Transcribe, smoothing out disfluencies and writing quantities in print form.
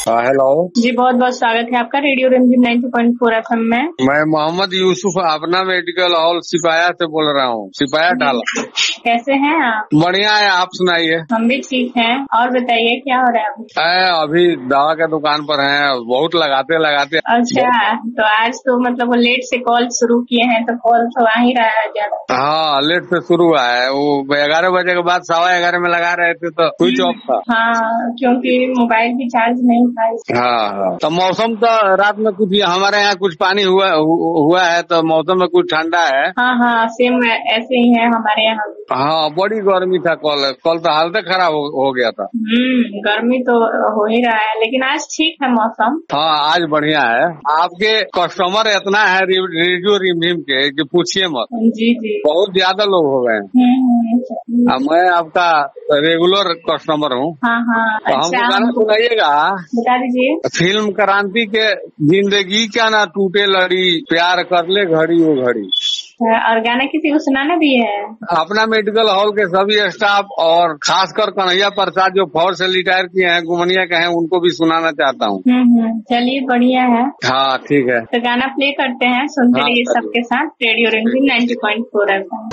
Hello जी, बहुत बहुत स्वागत है आपका रेडियो रिमझिम 90.4 FM में। मैं मोहम्मद यूसुफ अपना मेडिकल हॉल सिपाया से बोल रहा हूँ, सिपाया ढाला। कैसे हैं आप? बढ़िया है, आप सुनाइए। हम भी ठीक हैं। और बताइए क्या हो रहा है अभी? अभी दवा के दुकान पर हैं, बहुत लगाते लगाते। अच्छा, तो आज तो मतलब वो लेट से कॉल शुरू किए हैं, तो कॉल तो आ ही रहा है ज्यादा। हाँ, लेट से शुरू हुआ है। वो 11 बजे के बाद 11:15 में लगा रहे थे तो स्विच ऑफ था। हाँ, क्योंकि मोबाइल भी चार्ज नहीं था। हाँ, तो मौसम तो रात में कुछ हमारे यहाँ कुछ पानी हुआ है, तो मौसम में कुछ ठंडा है। हाँ, सेम ऐसे ही है हमारे यहाँ। हाँ, बड़ी गर्मी था कल तो हालत खराब हो गया था। गर्मी तो हो ही रहा है, लेकिन आज ठीक है मौसम। हाँ, आज बढ़िया है। आपके कस्टमर इतना है रेडियो रिमझिम के कि पूछिए मत। जी जी, बहुत ज्यादा लोग हो गए हैं। मैं आपका रेगुलर कस्टमर हूँ। हाँ, तो हमको गाना सुनाइएगा। बता दीजिए। फिल्म क्रांति के जिंदगी क्या ना टूटे लड़ी, प्यार कर ले घड़ी वो घड़ी। और गाना किसी को सुनाना भी है? अपना मेडिकल हॉल के सभी स्टाफ और खासकर कन्हैया प्रसाद जो फौज से रिटायर किए हैं, गुमनिया के हैं, उनको भी सुनाना चाहता हूँ। चलिए, बढ़िया है। हाँ, ठीक है। तो गाना प्ले करते हैं, सुनते रहिए सबके साथ रेडियो रिमझिम 90.4 FM।